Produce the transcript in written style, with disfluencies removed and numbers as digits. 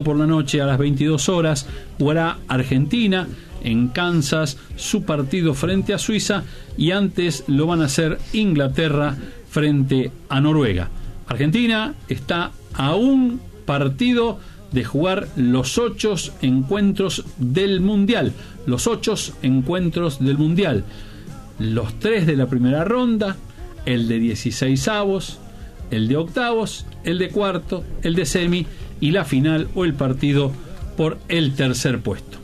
Por la noche a las 22 horas jugará Argentina en Kansas su partido frente a Suiza, y antes lo van a hacer Inglaterra frente a Noruega. Argentina está a un partido de jugar los 8 encuentros del Mundial. Los 8 encuentros del Mundial. Los 3 de la primera ronda, el de 16avos, el de octavos, el de cuarto, el de semi y la final o el partido por el tercer puesto.